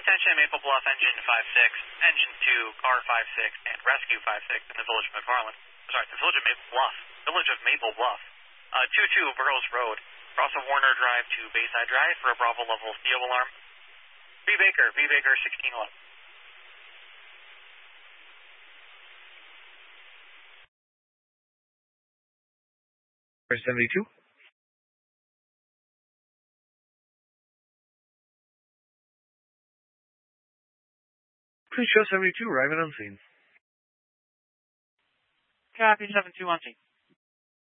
Attention Maple Bluff Engine 56, Engine 2, Car 56, and Rescue 56 in the Village of McFarland. Sorry, the Village of Maple Bluff. Village of Maple Bluff. 22 Burroughs Road. Cross of Warner Drive to Bayside Drive for a Bravo level CO alarm. B Baker 1611. 72. Please show 72, arriving on scene. Copy 72 on scene.